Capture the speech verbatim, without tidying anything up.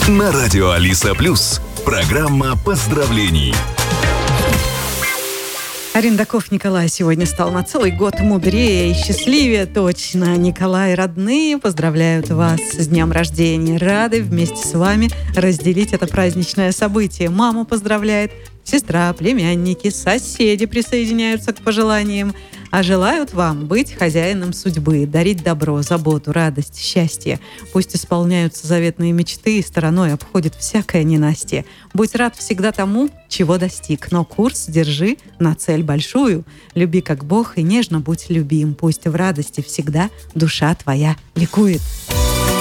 На радио Алиса Плюс. Программа поздравлений. Арендаков Николай сегодня стал на целый год мудрее и счастливее, точно. Николай, родные, поздравляют вас с днем рождения. Рады вместе с вами разделить это праздничное событие. Маму поздравляет, сестра, племянники, соседи присоединяются к пожеланиям. А желают вам быть хозяином судьбы, дарить добро, заботу, радость, счастье. Пусть исполняются заветные мечты и стороной обходит всякое ненастье. Будь рад всегда тому, чего достиг, но курс держи на цель большую. Люби как Бог и нежно будь любим. Пусть в радости всегда душа твоя ликует.